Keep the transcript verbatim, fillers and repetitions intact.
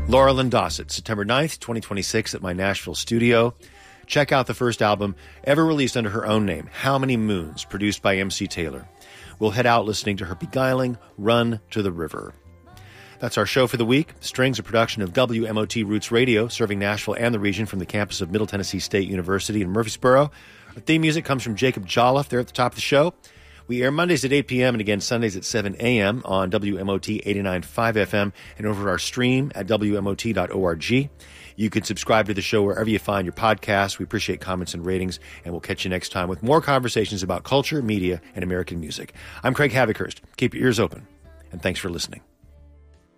Laura Lynn Dossett, September ninth, twenty twenty-six at my Nashville studio. Check out the first album ever released under her own name, How Many Moons, produced by M C Taylor. We'll head out listening to her beguiling Run to the River. That's our show for the week. Strings, a production of W M O T Roots Radio, serving Nashville and the region from the campus of Middle Tennessee State University in Murfreesboro. Our theme music comes from Jacob Jolliffe there at the top of the show. We air Mondays at eight p.m. and again Sundays at seven a.m. on W M O T eighty-nine point five F M and over our stream at W M O T dot org. You can subscribe to the show wherever you find your podcasts. We appreciate comments and ratings, and we'll catch you next time with more conversations about culture, media, and American music. I'm Craig Havikhurst. Keep your ears open, and thanks for listening.